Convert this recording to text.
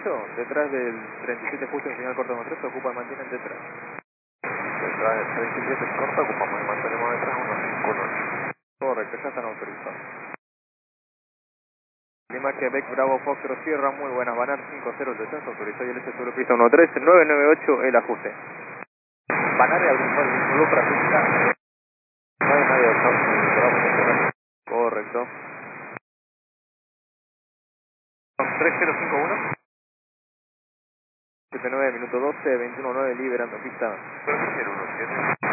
8, detrás del 37 justo en señal corto más 3, ocupa y mantienen detrás. Detrás del 37 corta, ocupamos y mantenemos detrás 159. Correcto, ya están autorizados. Lima Quebec Bravo Foxtrot Sierra, muy buenas, Banar 50 el descenso, autorizó y el S sobre pista 13, 998 el ajuste. Banar y abrir el nuevo para física. No hay nadie de Correcto. 3051. 79, minuto 12, 21-9, liberando pista. 017.